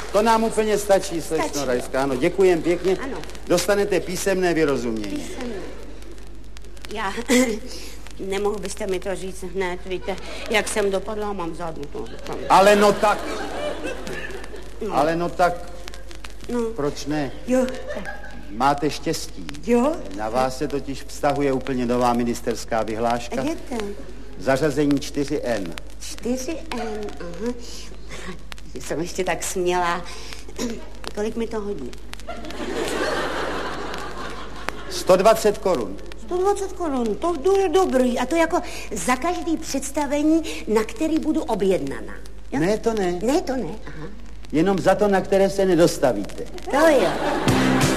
To nám úplně stačí, slečno Rajská. Ano, děkujem pěkně. Ano. Dostanete písemné vyrozumění. Písemné. Já... Nemohl byste mi to říct hned, víte, jak jsem dopadla, mám zadnu. Ale no tak... No, proč ne? Jo. Máte štěstí. Jo. Na vás se totiž vztahuje úplně nová ministerská vyhláška. Je to? Zařazení 4N. 4N, aha. Jsem ještě tak smělá. Kolik mi to hodí? 120 korun. 120 korun, to je dobrý. A to jako za každý představení, na který budu objednaná. Jo? Ne, to ne. Ne, to ne, aha. Jenom za to, na které se nedostavíte. To jo.